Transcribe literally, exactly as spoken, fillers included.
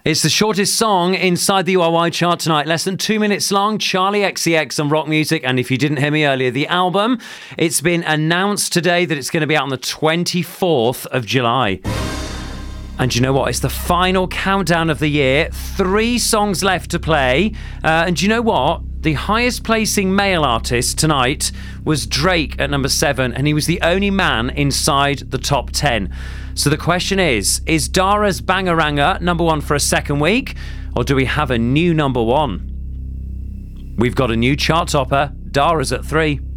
It's the shortest song inside the U R Y chart tonight. Less than two minutes long. Charlie X C X on Rock Music. And if you didn't hear me earlier, the album, it's been announced today that it's going to be out on the twenty-fourth of July. And you know what? It's the final countdown of the year. Three songs left to play. Uh, and you know what? The highest placing male artist tonight was Drake at number seven, and he was the only man inside the top ten. So the question is, is Dara's Bangaranga number one for a second week, or do we have a new number one? We've got a new chart topper. Dara's at three.